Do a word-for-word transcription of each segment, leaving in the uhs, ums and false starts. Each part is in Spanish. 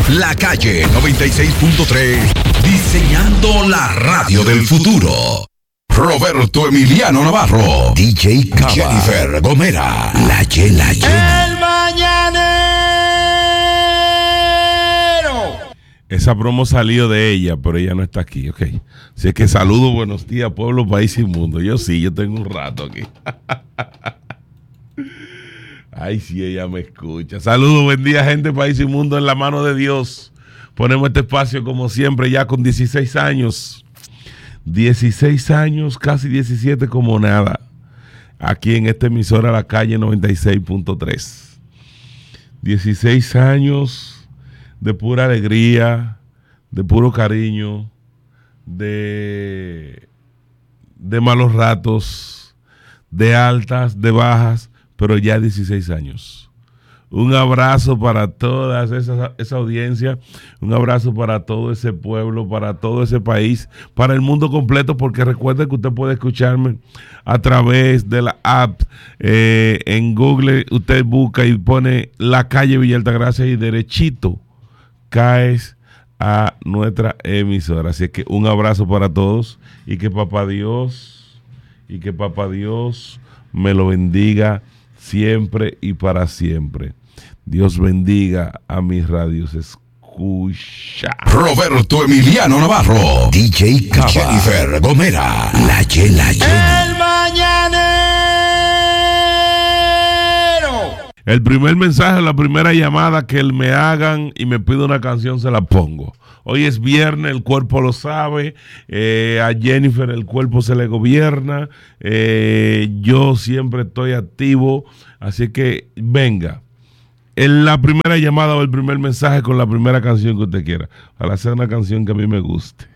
La Calle noventa y seis punto tres, diseñando la radio del futuro. Roberto Emiliano Navarro, D J Cava, Jennifer Gomera, La Yela Yela. El mañanero. Esa promo salió de ella, pero ella no está aquí, ok. Así es que saludo, buenos días, pueblo, país y mundo. Yo sí, yo tengo un rato aquí. Ay, sí, ella me escucha. Saludos, buen día, gente, país y mundo, en la mano de Dios. Ponemos este espacio, como siempre, ya con dieciséis años. dieciséis años, casi diecisiete como nada. Aquí en esta emisora, La Calle noventa y seis punto tres. dieciséis años de pura alegría, de puro cariño, de, de malos ratos, de altas, de bajas, pero ya dieciséis años. Un abrazo para toda esa, esa audiencia, un abrazo para todo ese pueblo, para todo ese país, para el mundo completo, porque recuerde que usted puede escucharme a través de la app. Eh, en Google usted busca y pone La Calle Villa Altagracia y derechito caes a nuestra emisora. Así que un abrazo para todos y que papá Dios, y que papá Dios me lo bendiga siempre y para siempre. Dios bendiga a mis radios escucha. Roberto Emiliano Navarro, D J Cava, Jennifer Gomera, La Yela Yela. El mañanero. El primer mensaje, la primera llamada que me hagan y me pide una canción, se la pongo. Hoy es viernes, el cuerpo lo sabe, eh, a Jennifer el cuerpo se le gobierna, eh, yo siempre estoy activo, así que venga. En la primera llamada o el primer mensaje con la primera canción que usted quiera. Ojalá sea una canción que a mí me guste.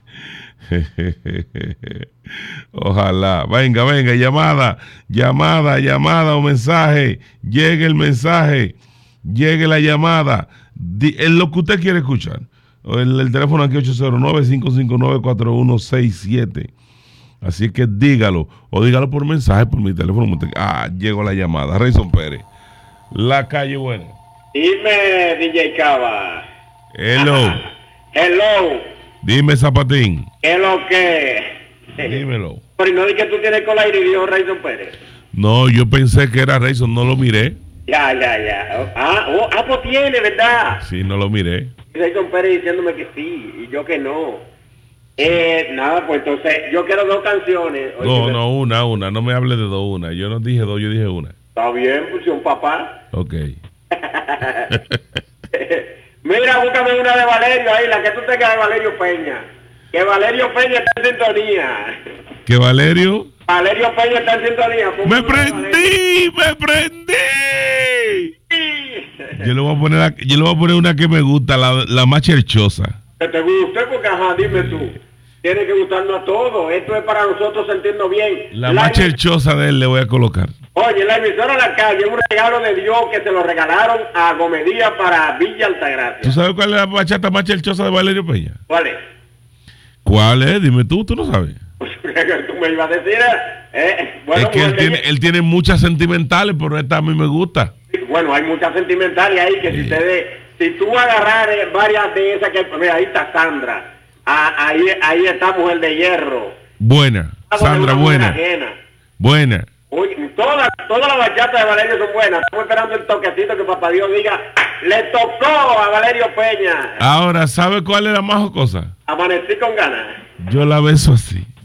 Ojalá. Venga, venga, llamada, llamada, llamada o mensaje. Llegue el mensaje, llegue la llamada. Di, en lo que usted quiere escuchar. El, el teléfono aquí ocho cero nueve, cinco cinco nueve, cuatro uno seis siete. Así que dígalo. O dígalo por mensaje, por mi teléfono. Ah, llegó la llamada. Rayson Pérez. La Calle buena. Dime, D J Cava. Hello. Hello. Dime, Zapatín. ¿Qué es lo que? Dímelo. Pero no di que tú tienes con la aire y dijo Rayson Pérez. No, yo pensé que era Rayson, no lo miré. Ya, ya, ya. Ah, oh, ah, pues tiene, ¿verdad? Sí, no lo miré. Rayson Pérez diciéndome que sí y yo que no. Eh, nada, pues entonces yo quiero dos canciones. Oye, No, me... no, una, una. No me hable de dos, una. Yo no dije dos, yo dije una. Está bien, pues un papá. Ok. Mira, búscame una de Valerio ahí, la que tú tengas de Valerio Peña. Que Valerio Peña está en sintonía. ¿Que Valerio? Valerio Peña está en sintonía. ¡Me prendí! ¡Me prendí! Yo le voy a poner, yo le voy a poner una que me gusta, la, la más cherchosa. Que te guste, porque ajá, dime tú. Tiene que gustarnos a todos. Esto es para nosotros sentirnos bien. La, la más cherchosa de él le voy a colocar. Oye, la emisora La Calle es un regalo de Dios que se lo regalaron a Gomedía para Villa Altagracia. ¿Tú sabes cuál es la bachata más cherchosa de Valerio Peña? ¿Cuál es? ¿Cuál es? Dime tú, tú no sabes. Tú me ibas a decir, eh, bueno, es que él tiene, él tiene muchas sentimentales, pero esta a mí me gusta. Bueno, hay muchas sentimentales ahí que sí. si ustedes, si tú agarras varias de esas que, mira, ahí está Sandra, ah, ahí, ahí está Mujer de Hierro. Buena, Sandra, buena. Buena. Uy, todas, todas las bachatas de Valerio son buenas. Estamos esperando el toquecito que papá Dios diga, le tocó a Valerio Peña. Ahora, ¿sabe cuál es la más cosa? Amanecí con ganas. Yo la beso así.